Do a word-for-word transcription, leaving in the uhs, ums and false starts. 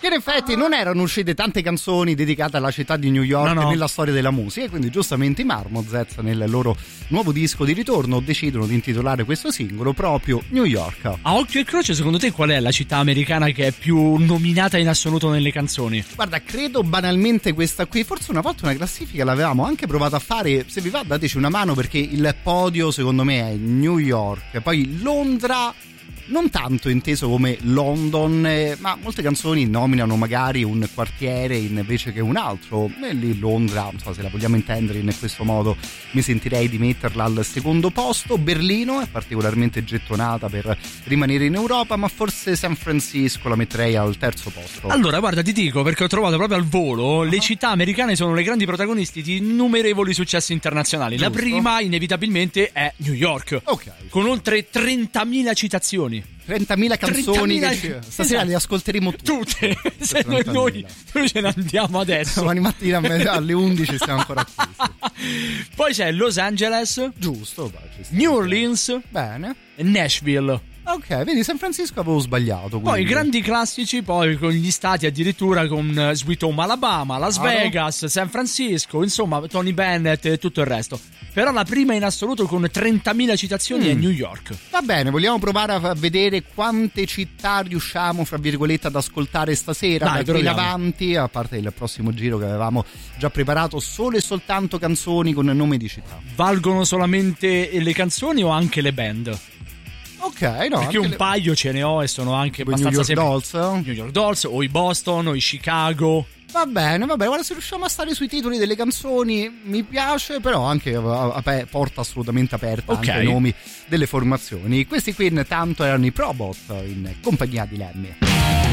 in effetti non erano uscite tante canzoni dedicate alla città di New York no, no. nella storia della musica, e quindi giustamente i Marmozets nel loro nuovo disco di ritorno decidono di intitolare questo singolo proprio New York. A occhio e croce, secondo te qual è la città americana che è più nominata in assoluto nelle canzoni? Guarda, credo banalmente questa qui, forse una volta una classifica l'avevamo anche provato a fare, se vi va dateci una mano, perché il podio secondo me è New York, poi Londra, non tanto inteso come London, eh, ma molte canzoni nominano magari un quartiere invece che un altro, e lì Londra, non so se la vogliamo intendere in questo modo, mi sentirei di metterla al secondo posto. Berlino è particolarmente gettonata per rimanere in Europa, ma forse San Francisco la metterei al terzo posto. Allora guarda, ti dico, perché ho trovato proprio al volo, uh-huh. le città americane sono le grandi protagonisti di innumerevoli successi internazionali. Giusto. La prima inevitabilmente è New York, ok, con oltre trentamila citazioni. trentamila canzoni trentamila che ci... stasera esatto. le ascolteremo tutte, tutte. Se noi, noi, noi ce ne andiamo adesso. Domani mattina alle undici siamo ancora qui. Poi c'è Los Angeles, giusto, beh, ci sta. New Orleans, bene, e Nashville. ok, vedi, San Francisco avevo sbagliato, quindi. Poi grandi classici, poi con gli stati addirittura con Sweet Home Alabama, Las Ah, Vegas, San Francisco, insomma Tony Bennett e tutto il resto. Però la prima in assoluto con trentamila citazioni mm. è New York. Va bene, vogliamo provare a vedere quante città riusciamo, fra virgolette, ad ascoltare stasera. Dai, da qui in proviamo. avanti, a parte il prossimo giro che avevamo già preparato, solo e soltanto canzoni con nome di città. Valgono solamente le canzoni o anche le band? Ok, no, Perché un le... paio ce ne ho e sono anche tipo abbastanza New York semplici. Dolls. New York Dolls o i Boston o i Chicago. Va bene, va bene, guarda, se riusciamo a stare sui titoli delle canzoni mi piace, però anche a, a, porta assolutamente aperta, okay. Anche i nomi delle formazioni. Questi qui intanto erano i Probot in compagnia di Lemmy.